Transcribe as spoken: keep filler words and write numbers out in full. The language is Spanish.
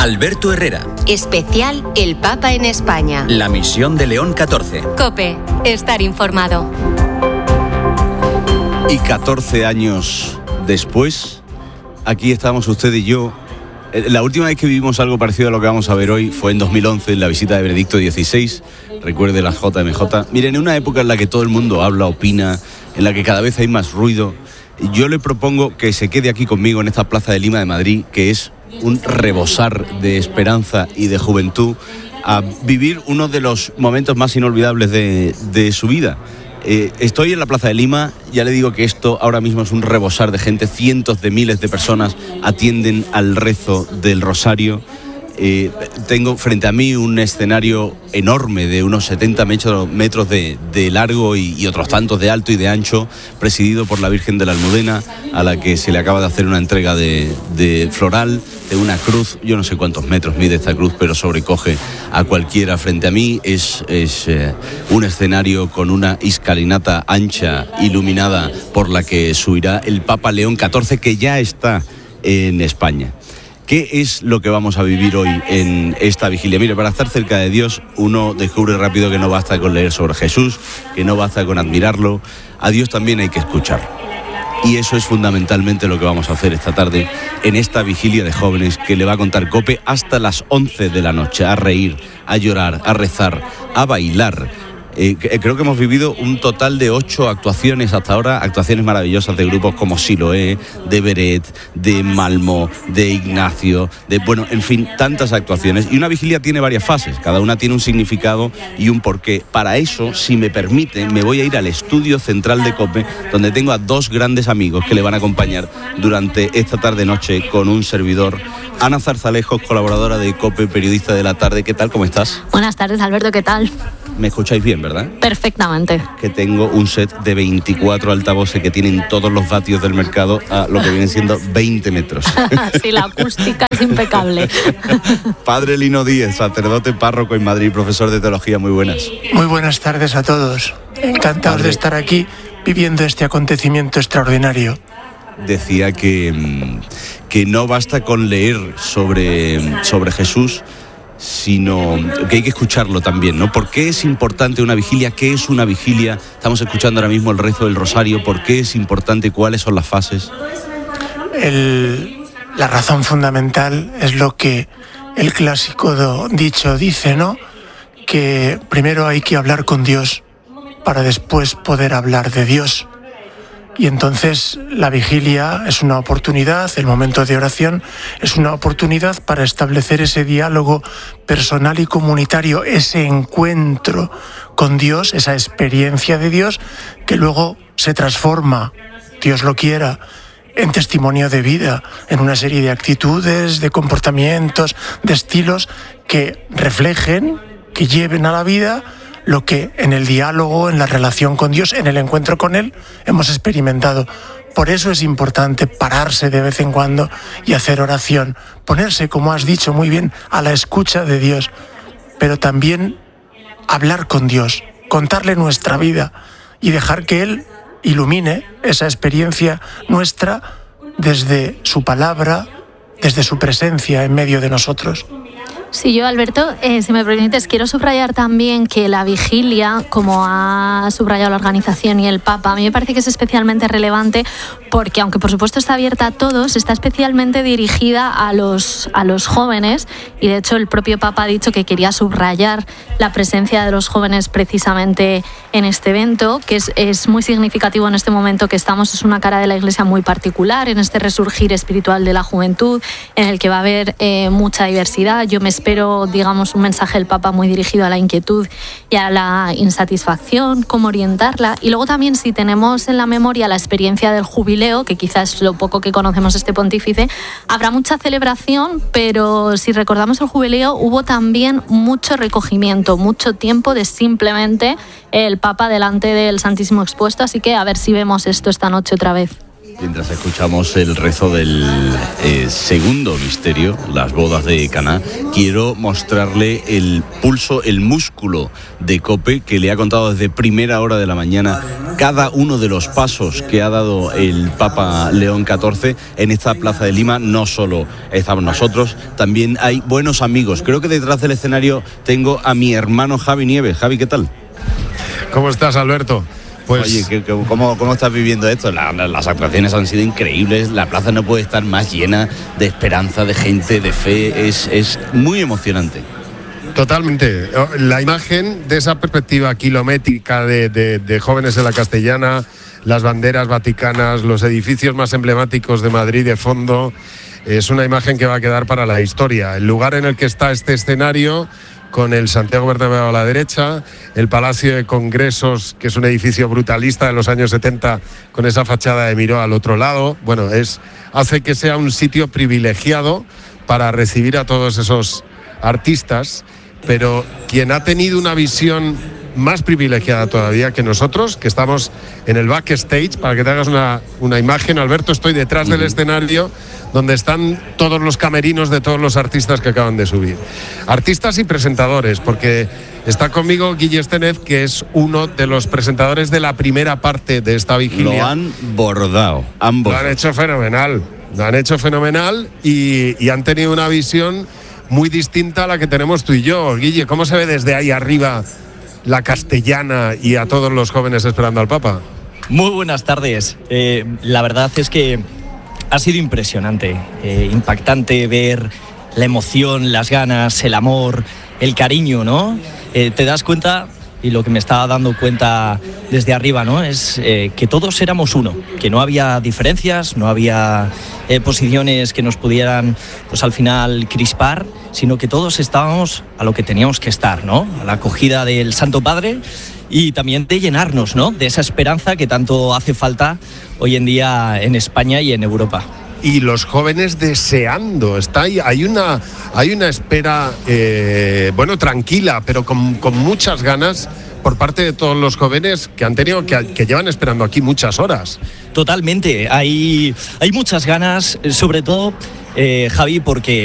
Alberto Herrera. Especial El Papa en España. La misión de León catorce. COPE. Estar informado. Y catorce años después, aquí estamos usted y yo. La última vez que vivimos algo parecido a lo que vamos a ver hoy fue en dos mil once, en la visita de Benedicto dieciséis. Recuerde las J M J. Miren, en una época en la que todo el mundo habla, opina, en la que cada vez hay más ruido, yo le propongo que se quede aquí conmigo en esta Plaza de Lima de Madrid, que es un rebosar de esperanza y de juventud, a vivir uno de los momentos más inolvidables de, de su vida. Eh, estoy en la Plaza de Lima, ya le digo que esto ahora mismo es un rebosar de gente, cientos de miles de personas atienden al rezo del rosario. Eh, tengo frente a mí un escenario enorme de unos setenta metros de, de largo y, y otros tantos de alto y de ancho, presidido por la Virgen de la Almudena, a la que se le acaba de hacer una entrega de, de floral, de una cruz. Yo no sé cuántos metros mide esta cruz, pero sobrecoge a cualquiera. Frente a mí es, es eh, un escenario con una escalinata ancha, iluminada, por la que subirá el Papa León catorce, que ya está en España. ¿Qué es lo que vamos a vivir hoy en esta vigilia? Mire, para estar cerca de Dios, uno descubre rápido que no basta con leer sobre Jesús, que no basta con admirarlo. A Dios también hay que escuchar. Y eso es fundamentalmente lo que vamos a hacer esta tarde en esta vigilia de jóvenes que le va a contar COPE hasta las once de la noche. A reír, a llorar, a rezar, a bailar. Eh, creo que hemos vivido un total de ocho actuaciones hasta ahora, actuaciones maravillosas de grupos como Siloé, de Beret, de Malmo, de Ignacio, de, bueno, en fin, tantas actuaciones. Y una vigilia tiene varias fases, cada una tiene un significado y un porqué. Para eso, si me permite, me voy a ir al estudio central de COPE, donde tengo a dos grandes amigos que le van a acompañar durante esta tarde-noche con un servidor. Ana Zarzalejos, colaboradora de COPE, periodista de la tarde. ¿Qué tal? ¿Cómo estás? Buenas tardes, Alberto, ¿qué tal? Me escucháis bien, ¿verdad? Perfectamente. Que tengo un set de veinticuatro altavoces que tienen todos los vatios del mercado a lo que vienen siendo veinte metros. Sí, la acústica es impecable. Padre Lino Díez, sacerdote párroco en Madrid, profesor de teología, muy buenas. Muy buenas tardes a todos. Encantados Padre. de estar aquí viviendo este acontecimiento extraordinario. Decía que, que no basta con leer sobre, sobre Jesús, sino que hay que escucharlo también, ¿no? ¿Por qué es importante una vigilia? ¿Qué es una vigilia? Estamos escuchando ahora mismo el rezo del rosario. ¿Por qué es importante? ¿Cuáles son las fases? El, la razón fundamental es lo que el clásico do, dicho dice, ¿no? Que primero hay que hablar con Dios para después poder hablar de Dios. Y entonces la vigilia es una oportunidad, el momento de oración es una oportunidad para establecer ese diálogo personal y comunitario, ese encuentro con Dios, esa experiencia de Dios que luego se transforma, Dios lo quiera, en testimonio de vida, en una serie de actitudes, de comportamientos, de estilos que reflejen, que lleven a la vida lo que en el diálogo, en la relación con Dios, en el encuentro con Él, hemos experimentado. Por eso es importante pararse de vez en cuando y hacer oración, ponerse, como has dicho muy bien, a la escucha de Dios, pero también hablar con Dios, contarle nuestra vida y dejar que Él ilumine esa experiencia nuestra desde su palabra, desde su presencia en medio de nosotros. Sí, yo, Alberto, eh, si me permites, quiero subrayar también que la vigilia, como ha subrayado la organización y el Papa, a mí me parece que es especialmente relevante porque, aunque por supuesto está abierta a todos, está especialmente dirigida a los, a los jóvenes, y de hecho el propio Papa ha dicho que quería subrayar la presencia de los jóvenes precisamente en este evento, que es, es muy significativo en este momento que estamos, es una cara de la Iglesia muy particular, en este resurgir espiritual de la juventud, en el que va a haber eh, mucha diversidad. Yo me espero, digamos, un mensaje del Papa muy dirigido a la inquietud y a la insatisfacción, cómo orientarla. Y luego también, si tenemos en la memoria la experiencia del jubileo, que quizás es lo poco que conocemos este pontífice, habrá mucha celebración, pero si recordamos el jubileo, hubo también mucho recogimiento, mucho tiempo de simplemente el Papa delante del Santísimo expuesto. Así que a ver si vemos esto esta noche otra vez. Mientras escuchamos el rezo del eh, segundo misterio, las bodas de Caná, quiero mostrarle el pulso, el músculo de COPE que le ha contado desde primera hora de la mañana cada uno de los pasos que ha dado el Papa León catorce en esta Plaza de Lima. No solo estamos nosotros, también hay buenos amigos. Creo que detrás del escenario tengo a mi hermano Javi Nieves. Javi, ¿qué tal? ¿Cómo estás, Alberto? Pues... Oye, ¿qué, qué, cómo, ¿cómo estás viviendo esto? La, la, las actuaciones han sido increíbles, la plaza no puede estar más llena de esperanza, de gente, de fe, es, es muy emocionante. Totalmente. La imagen de esa perspectiva kilométrica de, de, de jóvenes en la Castellana, las banderas vaticanas, los edificios más emblemáticos de Madrid de fondo, es una imagen que va a quedar para la historia. El lugar en el que está este escenario, con el Santiago Bernabéu a la derecha, el Palacio de Congresos, que es un edificio brutalista de los años setenta, con esa fachada de Miró al otro lado, bueno, es, hace que sea un sitio privilegiado para recibir a todos esos artistas, pero quien ha tenido una visión más privilegiada todavía que nosotros, que estamos en el backstage, para que te hagas una, una imagen, Alberto, estoy detrás uh-huh. del escenario, donde están todos los camerinos de todos los artistas que acaban de subir. Artistas y presentadores, porque está conmigo Guille Esténez, que es uno de los presentadores de la primera parte de esta vigilia. Lo han bordado, han bordado. Lo han hecho fenomenal, lo han hecho fenomenal y, y han tenido una visión muy distinta a la que tenemos tú y yo. Guille, ¿cómo se ve desde ahí arriba la Castellana y a todos los jóvenes esperando al Papa? Muy buenas tardes. Eh, la verdad es que ha sido impresionante, eh, impactante ver la emoción, las ganas, el amor, el cariño, ¿no? Eh, te das cuenta, y lo que me estaba dando cuenta desde arriba, ¿no? Es eh, que todos éramos uno, que no había diferencias, no había eh, posiciones que nos pudieran, pues al final, crispar, sino que todos estábamos a lo que teníamos que estar, ¿no? A la acogida del Santo Padre y también de llenarnos, ¿no? De esa esperanza que tanto hace falta hoy en día en España y en Europa. Y los jóvenes deseando, está ahí, hay una, hay una espera, eh, bueno, tranquila, pero con, con muchas ganas por parte de todos los jóvenes que han tenido, que, que llevan esperando aquí muchas horas. Totalmente, hay, hay muchas ganas, sobre todo, eh, Javi, porque